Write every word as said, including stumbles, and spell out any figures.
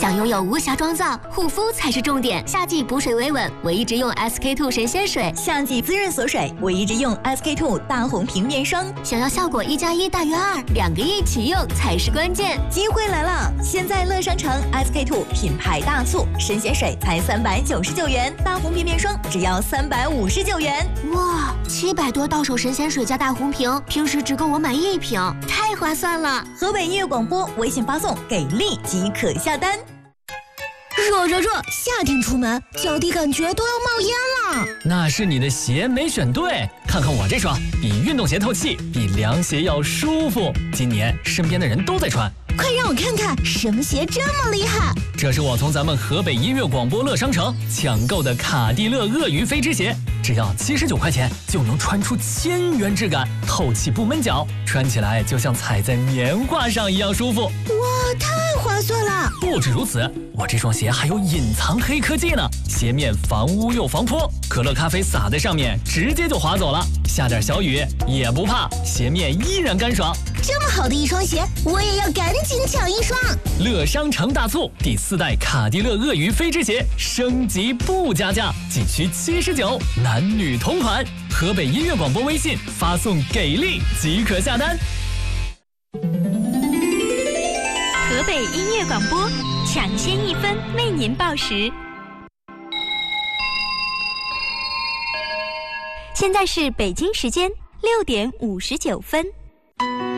想拥有无瑕妆造，护肤才是重点。夏季补水维稳，我一直用 S K two 神仙水； 夏季滋润锁水，我一直用 S K two 大红瓶面霜。 想要效果一加一大于二，两个一起用才是关键。 机会来了！现在乐商城 S K two 品牌大促，神仙水才三百九十九元，大红瓶面霜只要三百五十九元。 哇，七百多到手神仙水加大红瓶，平时只够我买一瓶，太划算了！ 河北音乐广播微信发送给力即可下单。 热热热，夏天出门脚底感觉都要冒烟了。 那是你的鞋没选对，看看我这双，比运动鞋透气，比凉鞋要舒服。今年身边的人都在穿， 快让我看看什么鞋这么厉害！ 这是我从咱们河北音乐广播乐商城抢购的卡地勒鳄鱼飞织鞋，只要七十九块钱就能穿出千元质感，透气不闷脚，穿起来就像踩在棉花上一样舒服。 哇，太划算了！ 不止如此，我这双鞋还有隐藏黑科技呢，鞋面防污又防泼，可乐咖啡洒在上面直接就滑走了，下点小雨也不怕，鞋面依然干爽。 这么好的一双鞋，我也要赶紧抢一双！ 乐商城大促，第四代卡地勒鳄鱼飞织鞋升级不加价，仅需七十九，男女同款。河北音乐广播微信发送给力即可下单。 河北音乐广播抢先一分为您报时。现在是北京时间六点五十九分。